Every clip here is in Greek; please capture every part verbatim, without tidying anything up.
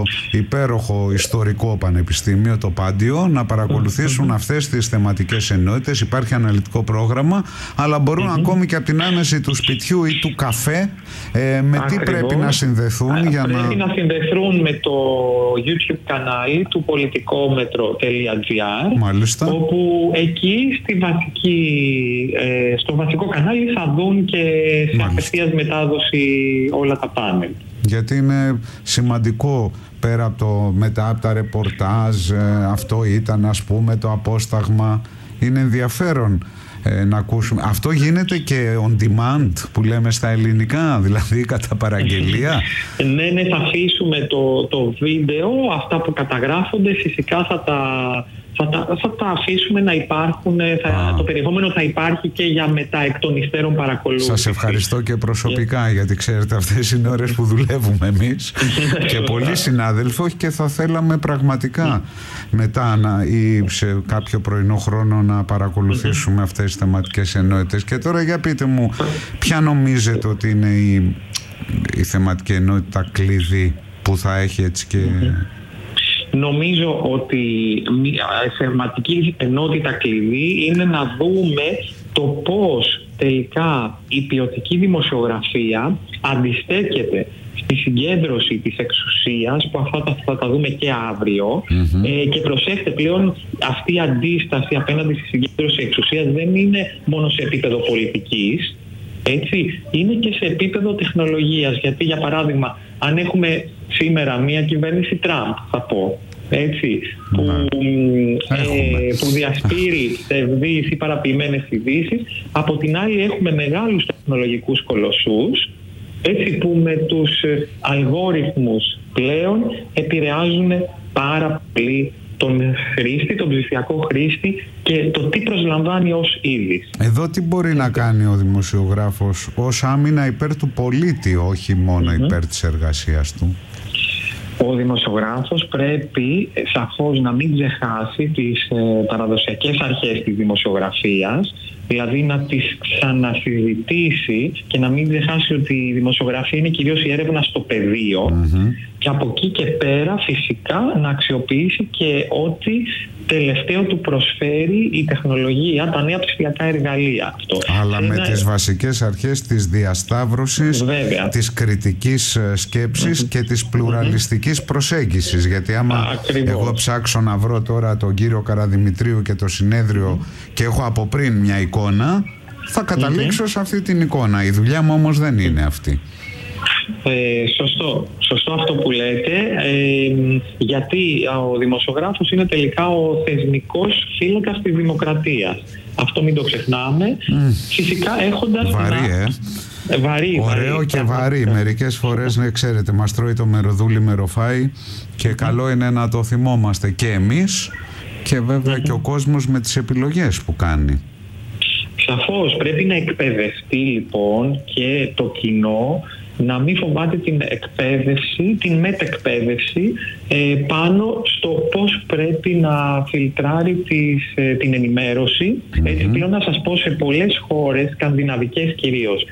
στο υπέροχο ιστορικό πανεπιστήμιο, το Πάντιο, να παρακολουθήσουν mm-hmm. αυτές τις θεματικές ενότητες. Υπάρχει αναλυτικό πρόγραμμα, αλλά μπορούν mm-hmm. ακόμη και από την άνεση του σπιτιού ή του καφέ ε, με Ακριβώς. τι πρέπει να συνδεθούν. Α, για πρέπει να... να συνδεθούν με το YouTube κανάλι του πολιτικόμετρο τελεία τζι άρ, Μάλιστα. όπου εκεί στη βασική, ε, στο βασικό κανάλι θα δουν και σε απευθείας μετάδοση όλα τα πάνελ. Γιατί είναι σημαντικό, πέρα από, το, μετά από τα ρεπορτάζ, ε, αυτό ήταν ας πούμε το απόσταγμα, είναι ενδιαφέρον ε, να ακούσουμε. Αυτό γίνεται και on demand που λέμε στα ελληνικά, δηλαδή κατά παραγγελία. Ναι, ναι, θα αφήσουμε το, το βίντεο, αυτά που καταγράφονται φυσικά θα τα... Θα τα, θα τα αφήσουμε να υπάρχουν, θα, το περιεχόμενο θα υπάρχει και για μετά εκ των υστέρων παρακολούθηση. Σας ευχαριστώ και προσωπικά yeah. γιατί ξέρετε αυτές είναι ώρες που δουλεύουμε εμείς και πολλοί συνάδελφοι, όχι, και θα θέλαμε πραγματικά mm. μετά να, ή σε κάποιο πρωινό χρόνο να παρακολουθήσουμε mm-hmm. αυτές τις θεματικές ενότητες. Και τώρα για πείτε μου, ποια νομίζετε ότι είναι η, η θεματική ενότητα κλειδί που θα έχει έτσι και... Mm-hmm. Νομίζω ότι μια θεματική ενότητα κλειδί είναι να δούμε το πώς τελικά η ποιοτική δημοσιογραφία αντιστέκεται στη συγκέντρωση της εξουσίας, που αυτά θα, θα τα δούμε και αύριο, mm-hmm. ε, και προσέχετε πλέον αυτή η αντίσταση απέναντι στη συγκέντρωση εξουσίας δεν είναι μόνο σε επίπεδο πολιτικής, έτσι, είναι και σε επίπεδο τεχνολογίας. Γιατί για παράδειγμα, αν έχουμε σήμερα μια κυβέρνηση Τραμπ, θα πω, έτσι, που, ε, που διασπείρει ψευδείς ή παραποιημένες ειδήσεις, από την άλλη έχουμε μεγάλους τεχνολογικούς κολοσσούς, έτσι, που με τους αλγόριθμους πλέον επηρεάζουν πάρα πολύ τον χρήστη, τον ψηφιακό χρήστη και το τι προσλαμβάνει ως είδηση. Εδώ τι μπορεί να κάνει ο δημοσιογράφος ως άμυνα υπέρ του πολίτη, όχι μόνο mm-hmm. υπέρ της εργασίας του? Ο δημοσιογράφος πρέπει σαφώς να μην ξεχάσει τις ε, παραδοσιακές αρχές της δημοσιογραφίας, δηλαδή να τις ξανασυζητήσει και να μην ξεχάσει ότι η δημοσιογραφία είναι κυρίως η έρευνα στο πεδίο mm-hmm. και από εκεί και πέρα φυσικά να αξιοποιήσει και ό,τι τελευταίο του προσφέρει η τεχνολογία, τα νέα ψηφιακά εργαλεία. Αυτό. Αλλά Ένα... με τις βασικές αρχές της διασταύρωσης, Βέβαια. της κριτικής σκέψης mm-hmm. και της πλουραλιστικής mm-hmm. προσέγγισης. Γιατί άμα Ακριβώς. εγώ ψάξω να βρω τώρα τον κύριο Καραδημητρίου και το συνέδριο mm-hmm. και έχω από πριν μια εικόνα, θα καταλήξω mm-hmm. σε αυτή την εικόνα. Η δουλειά μου όμως δεν είναι αυτή. Ε, σωστό, σωστό αυτό που λέτε, ε, γιατί ο δημοσιογράφος είναι τελικά ο θεσμικός φύλακας της δημοκρατίας. Αυτό μην το ξεχνάμε. Mm. Φυσικά έχοντας... Βαρύ, να... ε. Βαρύ, Ωραίο βαρύ, και βαρύ. Μερικές φορές, ναι, ξέρετε, μας τρώει το μεροδούλι μεροφάι και mm. καλό είναι να το θυμόμαστε και εμείς και βέβαια mm. και ο κόσμος με τις επιλογές που κάνει. Σαφώς, πρέπει να εκπαιδευτεί λοιπόν και το κοινό να μην φοβάται την εκπαίδευση, την μετεκπαίδευση ε, πάνω στο πώς πρέπει να φιλτράρει τις, ε, την ενημέρωση. Mm-hmm. Έτσι, πλέον να σας πω, σε πολλές χώρες, σκανδιναβικές κυρίως,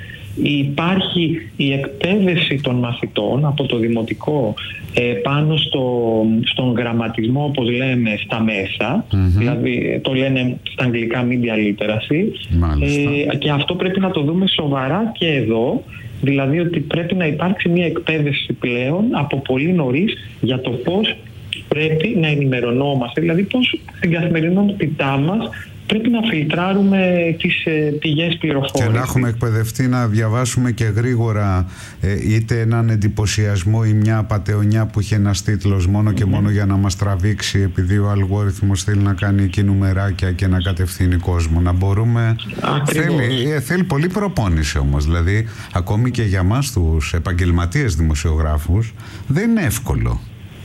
υπάρχει η εκπαίδευση των μαθητών από το δημοτικό ε, πάνω στο, στον γραμματισμό, όπως λέμε, στα μέσα, mm-hmm. δηλαδή το λένε στα αγγλικά media literacy, ε, και αυτό πρέπει να το δούμε σοβαρά και εδώ. Δηλαδή ότι πρέπει να υπάρξει μια εκπαίδευση πλέον από πολύ νωρίς για το πώς πρέπει να ενημερωνόμαστε, δηλαδή πώς στην καθημερινότητά μας πρέπει να φιλτράρουμε τις ε, πηγές πληροφόρησης. Και να έχουμε εκπαιδευτεί να διαβάσουμε και γρήγορα ε, είτε έναν εντυπωσιασμό ή μια απατεωνιά που είχε ένας τίτλος μόνο και mm-hmm. μόνο για να μας τραβήξει, επειδή ο αλγόριθμος θέλει να κάνει εκεί νουμεράκια και να κατευθύνει κόσμο. Να μπορούμε... Θέλει, ε, θέλει πολύ προπόνηση όμως. Δηλαδή ακόμη και για μας τους επαγγελματίες δημοσιογράφους δεν είναι εύκολο.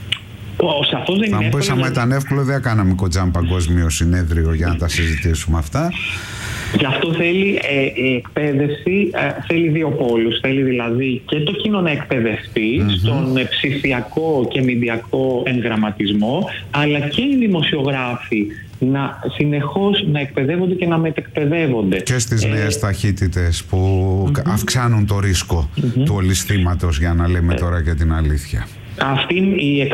Σαφώς δεν θα μου πεις, άμα ήταν εύκολο δεν κάναμε κοντζάν παγκόσμιο συνέδριο για να τα συζητήσουμε αυτά. Γι' αυτό θέλει ε, η εκπαίδευση, ε, θέλει δύο πόλους. Θέλει δηλαδή και το κοινό να εκπαιδευτεί mm-hmm. στον ψηφιακό και μηντιακό εγγραμματισμό, αλλά και οι δημοσιογράφοι να συνεχώς να εκπαιδεύονται και να μετεκπαιδεύονται. Και στις ε, νέες ταχύτητες που mm-hmm. αυξάνουν το ρίσκο mm-hmm. του ολισθήματος, για να λέμε ε, τώρα και την αλήθεια. Αυτή η